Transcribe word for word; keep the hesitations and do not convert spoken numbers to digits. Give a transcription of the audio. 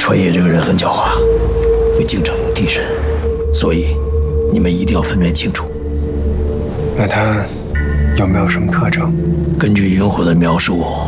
传野这个人很狡猾，会经常用替身，所以你们一定要分辨清楚。 那他有没有什么特征？ 根据云火的描述。